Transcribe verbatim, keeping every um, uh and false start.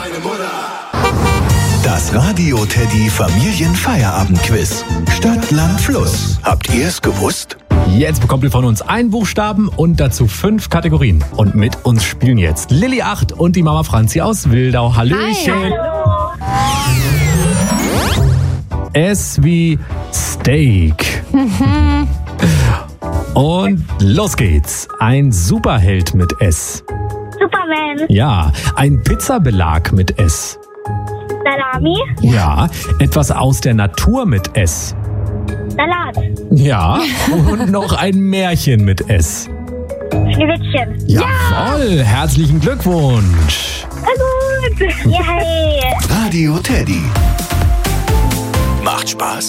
Das Radio Teddy Familienfeierabendquiz. Stadt, Land, Fluss. Habt ihr es gewusst? Jetzt bekommt ihr von uns einen Buchstaben und dazu fünf Kategorien. Und mit uns spielen jetzt Lilly acht und die Mama Franzi aus Wildau. Hallöchen. Hi. S wie Steak. Und los geht's. Ein Superheld mit S. Superman. Ja, ein Pizzabelag mit S. Salami. Ja, etwas aus der Natur mit S. Salat. Ja, und noch ein Märchen mit S. Schneewittchen. Jawohl, herzlichen Glückwunsch. Na gut. Yay. Radio Teddy. Macht Spaß.